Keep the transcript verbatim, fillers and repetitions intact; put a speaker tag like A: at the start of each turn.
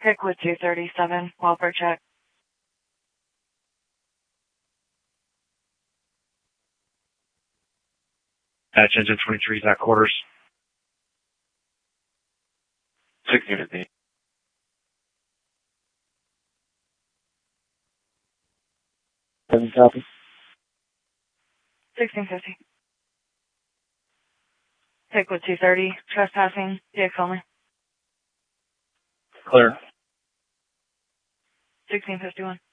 A: Pickwood two thirty-seven, welfare check.
B: Patch engine twenty-three is at quarters. sixteen fifty.
C: Seven copy.
A: sixteen fifty. Pickwood two thirty, trespassing, vehicle only.
B: Clear.
A: sixteen fifty-one.